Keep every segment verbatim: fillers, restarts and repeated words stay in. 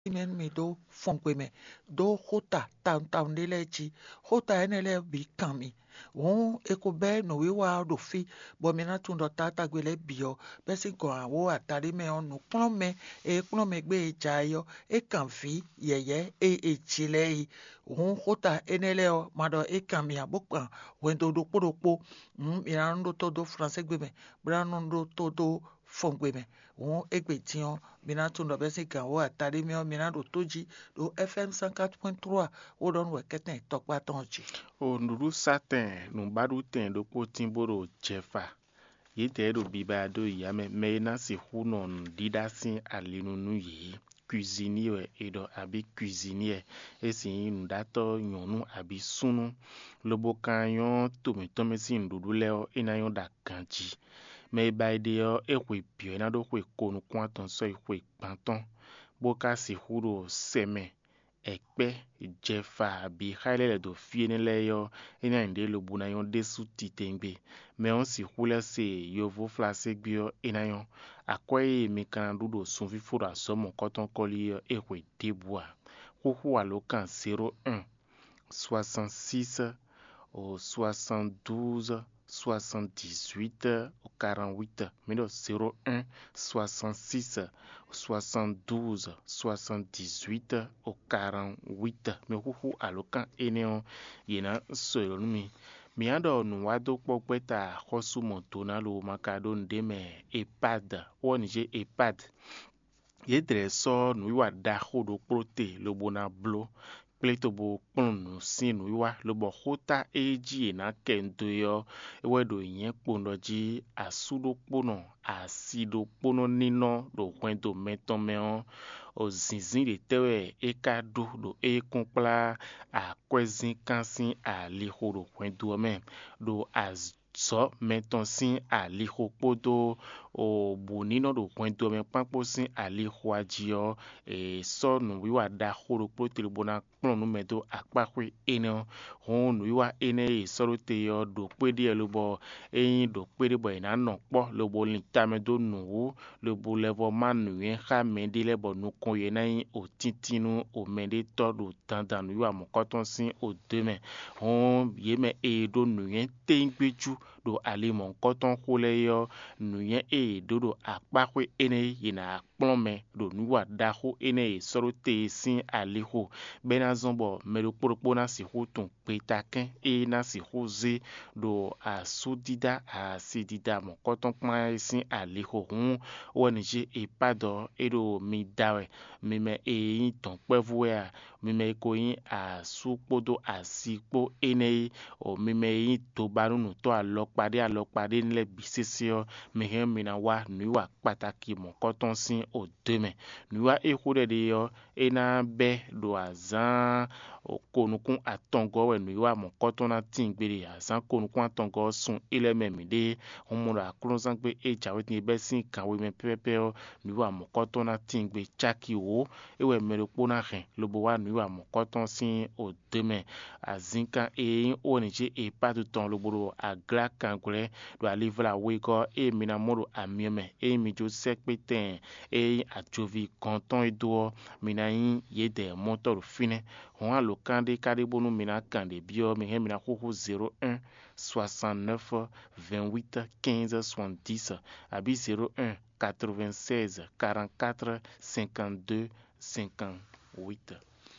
men mi do fonkwe me do hota tam tam de lechi hota enele bi kami won eko be no we wa do fi bo mi na tun do tata gbele bio be si go awo atari me onu pon me e pon me gbe eja yo e kan fi yeye e e chile won hota enele o mado e kami abokan wen do do podopo mm mi na ndo to do français gbe me bra ndo to do fonkwe me won egbe ti on mi na tun do be si kan wo atari me o mi na do toji do F M cent quatre point trois o don we keten tokpa tonji o nuru satin no badu ten do ko timboro jefa yete do biba do yame me na si hunon didasin alinunu yi cuisinier edo abi cuisinier esi ndato nyonu abi sunu lobo kanyon tomi tomi si ndudu leo inayon da kanji me baide yo ekwe pio na do kwe konu kwanton so ekwe panton boka si huro seme ekpe jefa bi khaile do fiene le yo ina inde lo buna yon desu titengbe me on si hula se yovo flase gbio ina yon akoye mi kan dudo sunfi fura somo koton koli yo ekwe deboa huhu alokan zéro un soixante-six au soixante-douze soixante-dix-huit au quarante-huit, mais zéro un soixante-six soixante-douze soixante-dix-huit au quarante-huit, mais huhu alokan eneon yena solonumi mi ando nuwado pokpeta hosu montona lo makado ndeme epad wonje epad yedre so nuwa da hodo prote lobona blo pletobo kponu sinu iwa lobo hota eji na kendo yo ewedo yen kponoji asudo kpono asido kpono nino do kwento metomeo o zinzin de tewe ekado do ekompla a kwezin kansin a liho do kwento me do az so meton sin aliho podo o bonino do kwento me papo sin aliho ajio e so no wiwa da horo prote bona plonu medo akpakwe eno hon no wiwa ene e soro te yo do pede lobo eyin do pede boy na no po lobo linta medo no lobo levo manu yen ha mende lebo no konye na yin o tintinu o mende to do tandan no wiwa mokoton sin o deme hon yeme e do no yen tengbeju do alimon koton kole yo nuyen e dodo akpakwe ene yina plome do nuwa daho ene e soro te sin aliho bena zombo mero poropo na si hutun petaken e na si hoze do asudida asidida mon koton kma sin aliho hun wonje e pado edo mi dawe mi me e yin ton pevu a mi me ko yin asupodo asipo ene o mi me yin to barunu to alo pade alopade nle bisesio mehem mina wa nuwa pataki mon koton sin o deme nuwa e khure de yo ena be do azan o konukun atongo we nuwa mon koton na tingbere azan konukun atongo sun ile memide homura klonzan gbe e jawet ni be sin kanwe me pepe nuwa mon koton na tingbe chaki wo ewe meropo na hen lobo wa nuwa mon koton sin o deme azinka e onije e patu ton lobo agla kangre do alivra weko e minamoro amiome e mijo sekpeten e ajovi konton edo minayin yede motor fine hon alokande kadebonu mina kande bio me mina huhu zéro un soixante-neuf vingt-huit quinze soixante-dix abi zéro un quatre-vingt-seize quarante-quatre cinquante-deux cinquante-huit.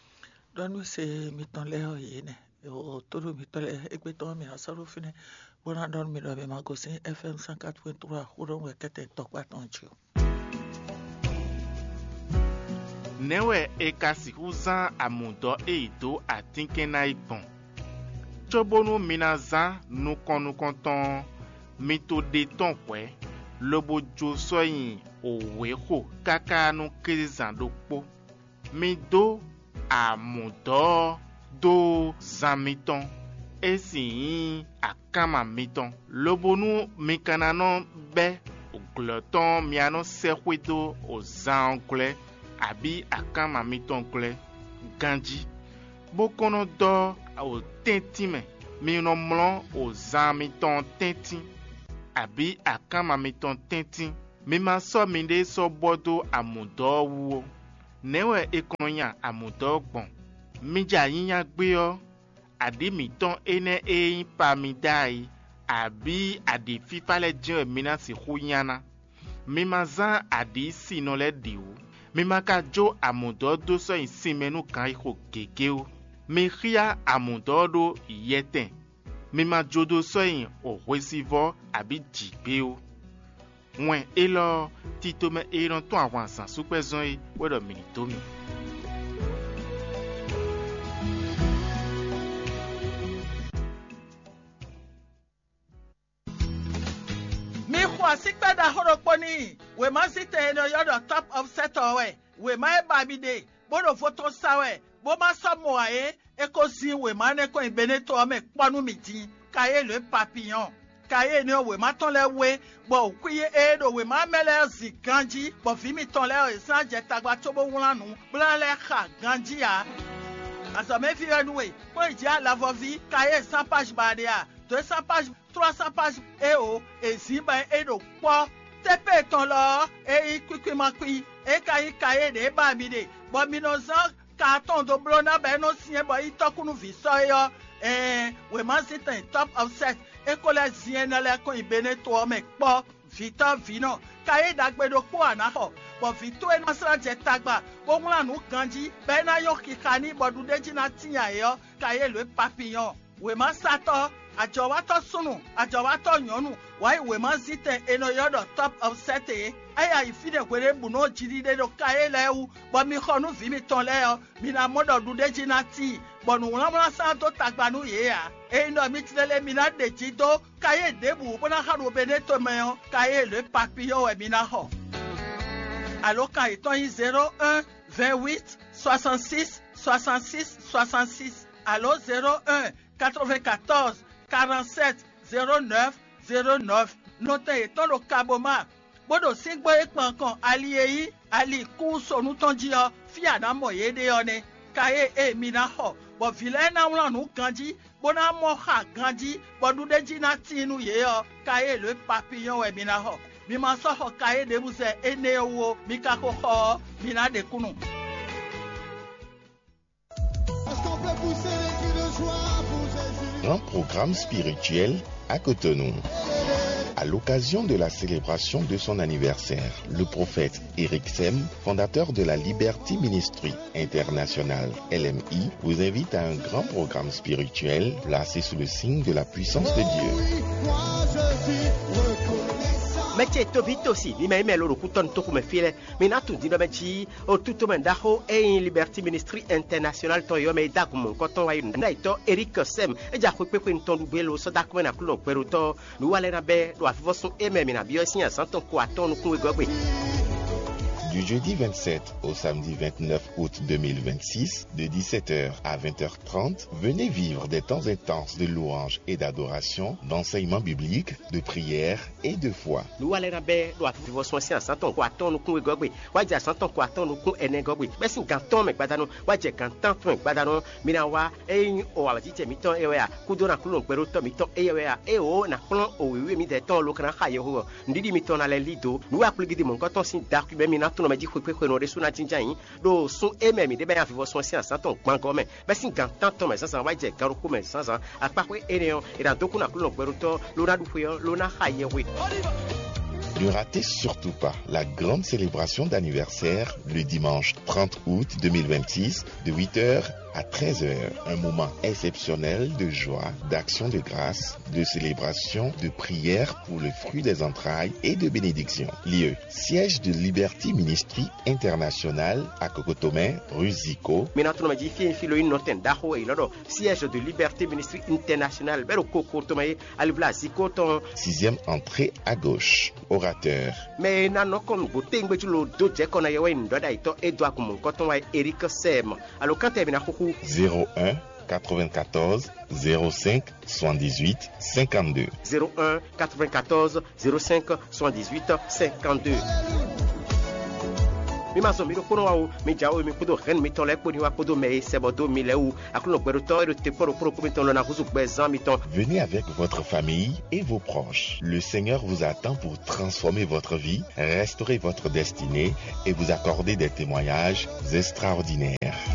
don se mi ton le yene o todo mi tole egbe ton mi asaro fine bona don mi do be magosin F M cent quatre point trois o don we keten tokpa tonji newe e kasi huzan amudo e do atinke na igbon chobonu minaza nukon nukonton mito de ton kwe lobo jo soyin owe ho kaka nu krizan do po mi do amudo do zamiton esi akama miton lobonu mikananon be ogloton miano sekwedo o zangle abi akama miton gle ganji bokono do o tentime mi no mlon o zamiton tenti abi akama miton tenti mi ma so mi de so bodo amudo wo newe ekonya amudogbon mija yinya gbe o ade mi ton ene e pa mi dai abi ade fifa le je mina si khuyana mi mazan ade si no le diu mi maka jo amudodo so insimenu kan iko gege o mi khia amudodo yeten mi ma jodo so yin o resivo abi jibe o wen elo tito me eran ton àwọn asan supezon yi wedo minitomi. Mi kwa sikpeda horoponi we ma site eno yodo top of set owe we ma e babide bodo photo sawe bo ma somo aye eko si we ma ne ko ibeneto ame panu mi tin kaye le papillon kaye ni we ma ton le we bo kuye edo we ma mele zi ganji bo fi mi ton le e san je tagba to bo wulanu blan le kha ganji ya aso me fi enu we ko iji ala vovi kaye cent page badia deux cents pages trois cents pages e o ezi ba edo po tepe ton lo e kwikwi makwi e kayi kaye de ba mi de bo mi no zan carton do blona ba no sien bo itokunu vi so yo eh we ma sit in top of set e ko le zien na le ko ibene to me po vita vino kaye dagbedo po anaho bo vito e masra je tagba bo nla nu ganji be na yo kikani bodu deji na tiya yo kaye le papillon we ma sato ajowato sunu ajowato nyonu why we ma zite eno yodo top of set e aya ifide kwere bu no jidide do kaye lewu bo mi khonu vi mi ton le yo mi na modo du deji na ti bonu wona mo sa to tagbanu ye ya e no mi tilele mi na deji do kaye debu bona haru beneto meyo kaye le papillon e mi na ho alors quand étant zéro un vingt-huit soixante-six soixante-six soixante-six alors zéro un quatre-vingt-quatorze quarante-sept zéro neuf zéro neuf note étant le kaboma bodo singbo ekpan kan aliyeyi ali ku sonu tonji o fi adamo yede one kaye e mina ho bo vile na won nu ganji bona mo ha ganji bodu deji na tinu ye o kaye le papillon e mina ho mi ma so ho kaye de buse ene owo mi ka ko ho mina de kunu. Un programme spirituel à Cotonou. À l'occasion de la célébration de son anniversaire, le prophète Eric Sem, fondateur de la Liberty Ministry International L M I, vous invite à un grand programme spirituel placé sous le signe de la puissance de Dieu. Meche tobito si mi mai melo kuton to kuma file mi na tun dino mechi o tuto mendaho e Liberty Ministry International to yo me da kum koton wa yunda ito Eric Sem e ja ko pe ko nton belo so da kuma na kulo peru to lu wale na be do afo so e me mi na bio si asan ton ko aton ku we gogbe. Du jeudi vingt-sept au samedi vingt-neuf août deux mille vingt-six, de dix-sept heures à vingt heures trente, venez vivre des temps intenses de louange et d'adoration, d'enseignement biblique, de prière et de foi. No me dijo que no eres una chinchain do son eme mi de ben afivo son science ton gban gome be sin gan tanto me sansan wa je garu ko me sansan apa ko eneon ira doku na kulo peruto lona du fuyo lona haye wi. Ne ratez surtout pas la grande célébration d'anniversaire le dimanche trente août deux mille vingt-six de huit heures à treize heures. Un moment exceptionnel de joie, d'action de grâce, de célébration, de prière pour le fruit des entrailles et de bénédiction. Lieu, siège de Liberty Ministry International à Cocotomé, rue Zico. Siège de Liberty Ministry International, sixième entrée à gauche. Orateur. Mais non, comme vous tenez le dos de Konayoen, Edouard Koton Eric Sem. Alors quand tu zéro un quatre-vingt-quatorze zéro cinq soixante-dix-huit cinquante-deux. zéro un quatre-vingt-quatorze zéro cinq soixante-dix-huit cinquante-deux. mi ma zo mi do kono wa o mi jawo mi kudo ren mi ton le ko ni wa kudo me sebodo mi le ou akulo gbedo to e te poro poro ko mi ton lo na kuzu gbe zan mi ton. Venez avec votre famille et vos proches. Le Seigneur vous attend pour transformer votre vie, restaurer votre destinée et vous accorder des témoignages extraordinaires.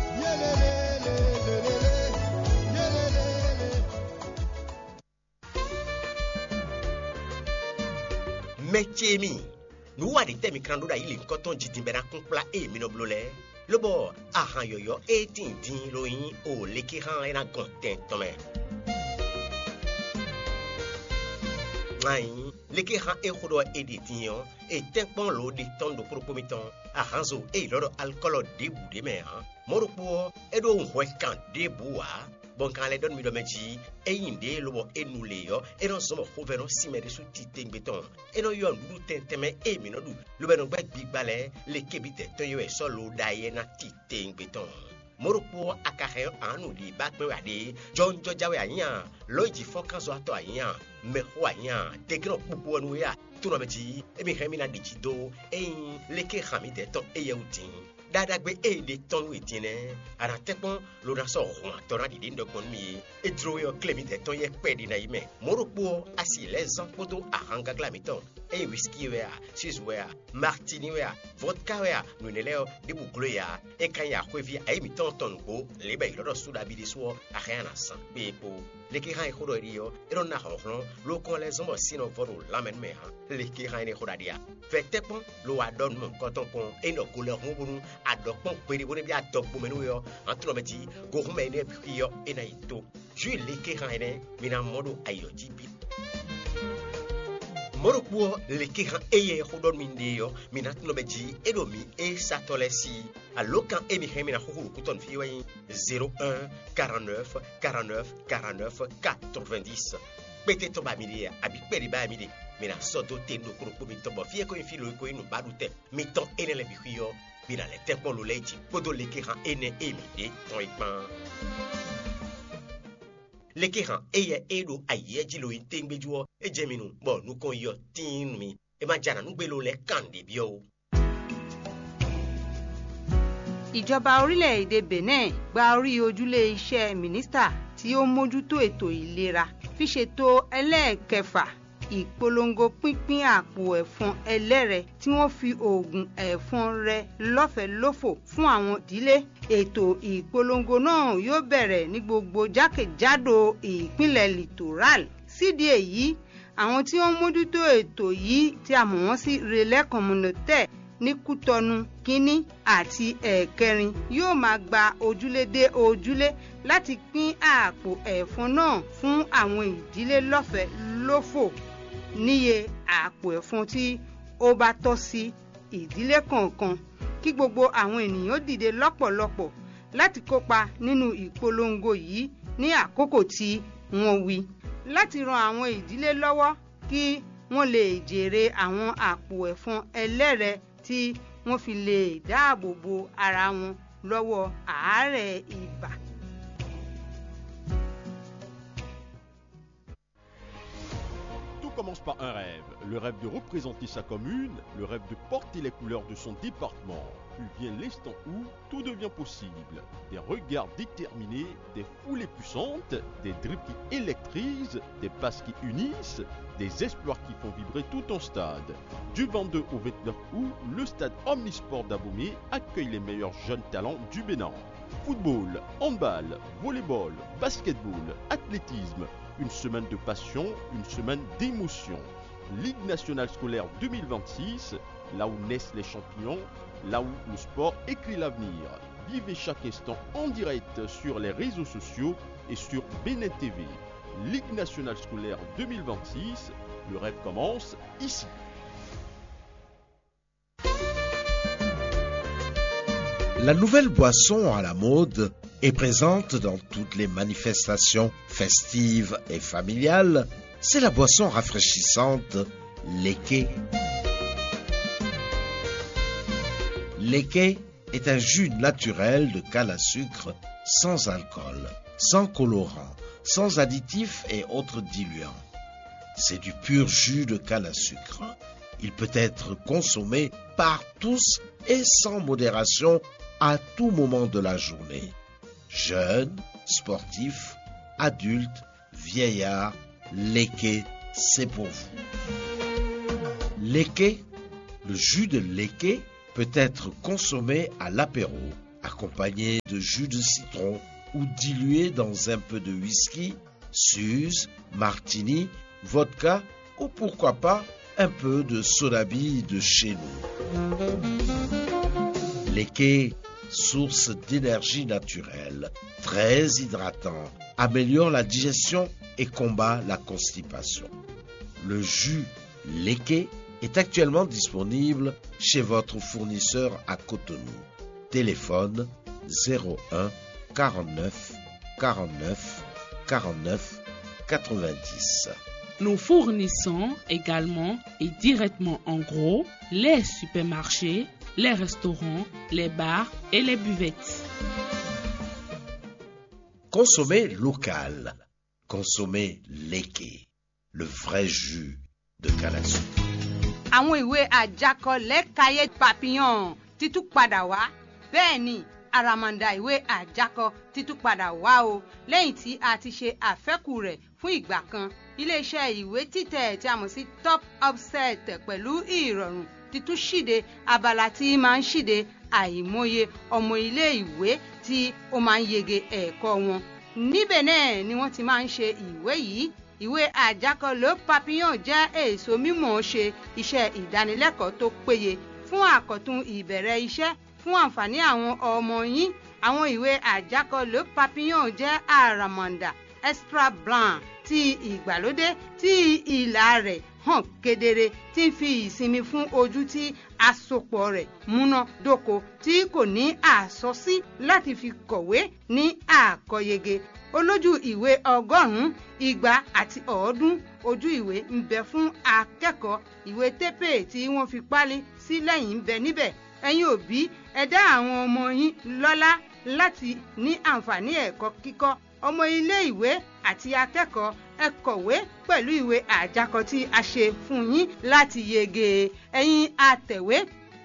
Métier mi, nous avons des micrando da il coton jitimbera compla et minoblole. Le bo ahan yoyo et tindin loin o lekiran et na content tome. Ai, lekiran e khodo edition et tempon lo de ton do propomiton ahanzo e loro alcool de bou de mer. Moropo e do un kan de boua. Bon quand les donne mi do meji e inde lo bo enule yo e non somo hoveno simere su titeng beton e no yo lu tenteme e mi no du lo be no gba big balé le kebite to yo e solo daye na titeng beton Moropo akare anu di bakme wade John Jojawe anya loji fokanzo ato anya me ho anya tegno pupu anu ya tu no meji e mi hemi na dichido e leke hamite to e yeutin dada gbe e de ton witine ara tepon lo na so ho tora di ndo kon mi e dro yo clemite ton ye pedi na ime Moropo asi les en poto ahanga glamiton e whisky wea siswea martini wea vodka wea nuneleo de bukloya e kanya kwevi ai miton ton go le be lo so da bidiswo ahana san bepo le ki ha khodo rio e ron na honron lo kon les omo sino voru lamen me ha le ki ha ne khodadia fe tepon lo adon mon koton pon e no couleur ngubunu adokpon pedi boni bi adokpo menu yo antro meti go hume ne bio e na ito ju le ki ha ne mina modo ayo jibi Moropo le kiran eye hodon mindeyo minat no beji edomi e satolesi alokan emi hemina hukuru kuton fiwe zéro un quarante-neuf quarante-neuf quarante-neuf quatre-vingt-dix bete to ba midi abi peri ba midi mina sodo tendo kuro mi to bo fie ko filo ko inu badute mi ton enele biyo mina le tempo lo leji podo le kiran ene emi de ton ipan Lekiran eye edo aye jilo intengbe juo e jeminu bo nu kon yo tin mi e ma jana nu gbelo le kande bio. Ìjọba orílẹ̀-èdè Benin gba orí ojúlé iṣẹ́ mínísítà tí ó mójútó ètò ìlera fi ṣètò ẹlẹ́ẹ̀kẹfà ìpolongo pínpín àpò ẹ̀fọn ẹlẹ́rẹ̀ tí wọ́n fi oògùn ẹ̀fọn rẹ̀ lọ́fẹ̀ẹ́ lófò fún àwọn ìdílé. Ètò ìpolongo náà yóò bẹ̀rẹ̀ ní gbogbo jákèjádò ìpínlẹ̀ Littoral. Sídìí èyí, àwọn tí wọ́n mójútó ètò yìí tí a mọ̀ wọ́n sí relais communautaire ní Kútọnu kínní àti ẹ̀kẹrin yóò máa gba ojúlé dé ojúlé láti pín àpò ẹ̀fọn náà fún àwọn ìdílé lọ́fẹ̀ẹ́ lófò níye àpò ẹ̀fọn tí ó bá tọ́ sí ìdílé kọ̀ọ̀kan kí gbogbo àwọn ènìyàn dìde lọ́pọ̀lọpọ̀ láti kópa nínú ìpolongo yìí ní àkókò tí wọ́n wí láti ran àwọn ìdílé lọ́wọ́ kí wọ́n lè jèrè àwọn àpò ẹ̀fọn ẹlẹ́rẹ̀ tí wọ́n fi lè dáàbò bo ara wọn lọ́wọ́ àárẹ̀ ibà. Commence par un rêve, le rêve de représenter sa commune, le rêve de porter les couleurs de son département. Puis vient l'instant où tout devient possible. Des regards déterminés, des foulées puissantes, des dribbles qui électrisent, des passes qui unissent, des espoirs qui font vibrer tout un stade. Du vingt-deux au vingt-neuf août, le stade Omnisport d'Abomey accueille les meilleurs jeunes talents du Bénin. Football, handball, volleyball, basketball, athlétisme. Une semaine de passion, une semaine d'émotion. Ligue nationale scolaire deux mille vingt-six, là où naissent les champions, là où le sport écrit l'avenir. Vivez chaque instant en direct sur les réseaux sociaux et sur Bénin T V. Ligue nationale scolaire deux mille vingt-six, le rêve commence ici. La nouvelle boisson à la mode est présente dans toutes les manifestations festives et familiales. C'est la boisson rafraîchissante Leke. Leke est un jus naturel de canne à sucre sans alcool, sans colorant, sans additifs et autres diluants. C'est du pur jus de canne à sucre. Il peut être consommé par tous et sans modération à tout moment de la journée. Jeunes, sportifs, adultes, vieillards, Leke, c'est pour vous. Leke, le jus de Leke peut être consommé à l'apéro, accompagné de jus de citron ou dilué dans un peu de whisky, suze, martini, vodka ou pourquoi pas un peu de soda-bille de chez nous. Leke, source d'énergie naturelle, très hydratant, améliore la digestion et combat la constipation. Le jus Leke est actuellement disponible chez votre fournisseur à Cotonou. Téléphone zéro un quarante-neuf quarante-neuf quarante-neuf quatre-vingt-dix. Nous fournissons également et directement en gros les supermarchés, les restaurants, les bars et les buvettes. Consommez local. Consommez Leke, le vrai jus de canne à sucre. Àwọn ìwé àjákọ lẹ́kàáyé papillon títún padà wá. Bẹ́ẹ̀ ni àràmàǹdà ìwé àjákọ títún padà wá o lẹ́yìn tí a ti ṣe àfẹ́kù rẹ̀ fún ìgbà kan. Ilé-iṣẹ́ ìwé títẹ̀ tí a mọ̀ sí Top Offset pẹ̀lú ìrọ̀rùn títún ṣíde abala tí máa ń ṣíde àìmọye ọmọ ilé-ìwé tí ó máa ń yege ẹ̀kọ́ wọn. Níbẹ̀ náà ni wọ́n ti máa ń ṣe ìwé yìí. Ìwé àjákọ Le Papillon jẹ́ èso mímọ̀ ṣe iṣẹ́ ìdánilẹ́kọ̀ọ́ tó péye fún àkọ́tún ìbẹ̀rẹ̀ iṣẹ́ fún àǹfààní àwọn ọmọ yín. Àwọn ìwé àjákọ Le Papillon jẹ́ àràmàǹdà extra blanc ti ìgbàlódé tí ìlà rẹ̀ hàn kedere tí ń fi ìsinmi fún ojú tí àsopọ̀ rẹ̀ múná dóko tí kò ní àsọsí láti fi kọ̀wé ní àkọyege. Olójú ìwé ọgọ́rùn-ún igba àti ọ̀ọ́dún ojú ìwé ń bẹ fún akẹ́kọ̀ọ́. Ìwé tépè tí wọ́n fi páálí sí lẹ́yìn ń bẹ níbẹ̀. Ẹ̀yin òbí ẹ dá àwọn ọmọ yín lọ́lá láti ní àǹfààní ẹ̀kọ́ kíkọ́. Ọmọ ilé ìwé àti akẹ́kọ̀ọ́ ẹ kọ̀wé pẹ̀lú ìwé àjákọ tí a ṣe fún yín láti yege. Ẹ̀yin atẹ̀wé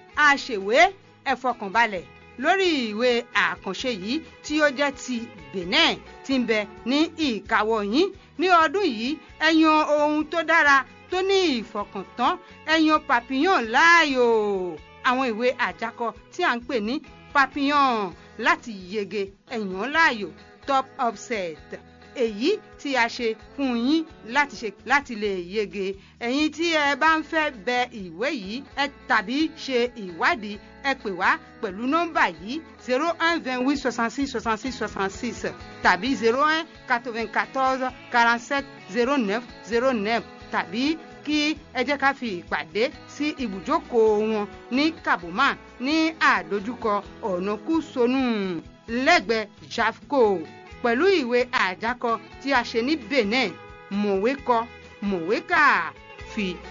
aṣèwé ẹ fọkànbalẹ̀ lórí ìwé àkànṣe yìí tí ó jẹ́ ti Benin tí ń bẹ ní ìkáwọ́ yín. Ní ọdún yìí ẹ yan ohun tó dára tó ní ìfọkàntán. Ẹ yan papillon láàyò. Àwọn ìwé àjákọ tí à ń pè ní papillon láti yege ẹ yàn láàyò Top Offset. Èyí tí a ṣe fún yín láti ṣe láti lè yege. Ẹ̀yin tí ẹ bá ń fẹ́ bẹ ìwé yìí ẹ tàbí ṣe ìwádìí ẹ pè wá pẹ̀lú nọ́mbà yìí zéro un vingt-huit soixante-six soixante-six soixante-six tàbí zéro un quatre-vingt-quatorze quarante-sept zéro neuf zéro neuf tàbí kí ẹ jẹ́ ká fi ìpàdé sí ibùjókòó wọn ní Kaboma ní àdójúkọ ọ̀nà Kúsonú lẹ́gbẹ̀ẹ́ Jafco pẹ̀lú ìwé àjákọ tí a ṣe ní Benin. Mọ̀wé kọ, mọ̀wé kà, fi